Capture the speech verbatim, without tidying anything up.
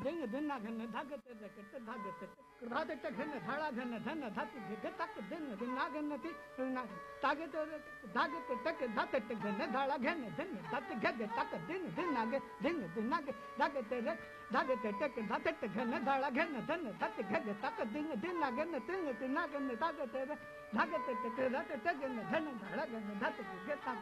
दिंग दिना घन धाग ते कट धाग ते धाग ते घन धाड़ा घन धन धात घ तक दिन दिना घन ति ना ताग ते धाग ते तक धात ते घन धाड़ा घन धन धात घ तक दिन दिना घ दिन दिना घ धाग ते धाग ते तक धात ते घन धाड़ा घन धन धात घ तक दिन दिना घन तिन दिना घन धाग ते धाग ते तक धात ते घन धन धाड़ा घन धात घ तक